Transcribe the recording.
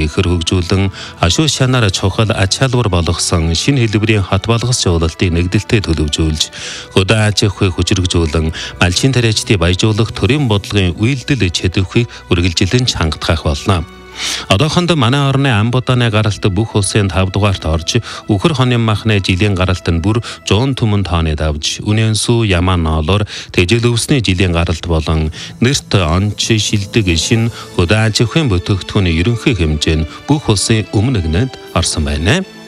ихэр хөгжүүлэн ашуу шанаар чухал ач холбогдол болгосон шинэ хэлбэрийн хот болгос жуулалтыг нэгдэлтэй төлөвжүүлж хөдөө аж ахуйг хүчрхжүүлэн малчин тариачдыг баяжуулах төрийн бодлогын үйлдэл чадварыг үргэлжилэн чангатгах болно. Одоохондоо манай орны Амбуданы гаралт бүх улсын 5 дугаарт орж Үхэр хоны махны жилийн гаралт нь бүр 100 түмэн тооны давж Үнэнсүү Яман ноолоор тэжэл өвсний жилийн гаралт болон нэрт онч шилдэг шин хөдөө аж ахуйн бүтээгдэхүүний ерөнхий хэмжээ нь бүх улсын өмнө нэгнэд орсон байна.